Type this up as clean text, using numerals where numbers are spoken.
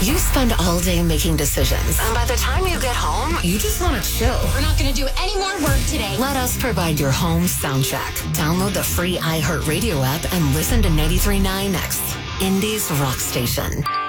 You spend all day making decisions, and by the time you get home, you just want to chill. We're not going to do any more work today. Let us provide your home soundtrack. Download the free iHeartRadio app and listen to 93.9 X, Indie's rock station.